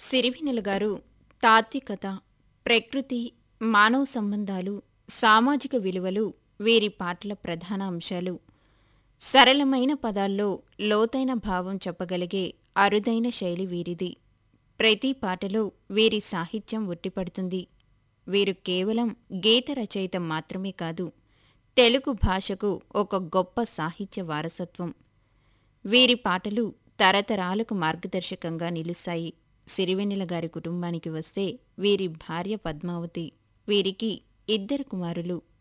సిరివెన్నెల గారు తాత్వికత, ప్రకృతి, మానవ సంబంధాలు, సామాజిక విలువలు వీరి పాటల ప్రధాన అంశాలు. సరళమైన పదాల్లో లోతైన భావం చెప్పగలిగే అరుదైన శైలి వీరిది. ప్రతి పాటలో వీరి సాహిత్యం ఉట్టిపడుతుంది. వీరు కేవలం గీత రచయిత మాత్రమే కాదు, తెలుగు భాషకు ఒక గొప్ప సాహిత్య వారసత్వం. వీరి పాటలు తరతరాలకు మార్గదర్శకంగా నిలుస్తాయి. సిరివెన్నెల గారి కుటుంబానికి వస్తే వీరి భార్య పద్మావతి, వీరికి 2 కుమారులు